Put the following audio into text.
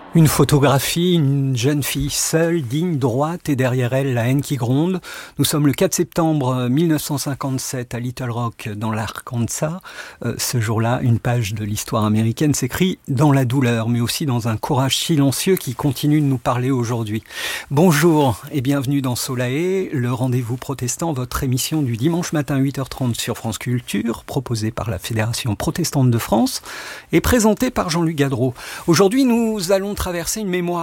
Une photographie, une jeune fille seule, digne, droite, et derrière elle, la haine qui gronde. Nous sommes le 4 septembre 1957 à Little Rock, dans l'Arkansas. Ce jour-là, une page de l'histoire américaine s'écrit dans la douleur, mais aussi dans un courage silencieux qui continue de nous parler aujourd'hui. Bonjour et bienvenue dans Solae, le rendez-vous protestant, votre émission du dimanche matin 8h30 sur France Culture, proposée par la Fédération protestante de France et présentée par Jean-Luc Gadreau. Aujourd'hui, nous allons traverser une mémoire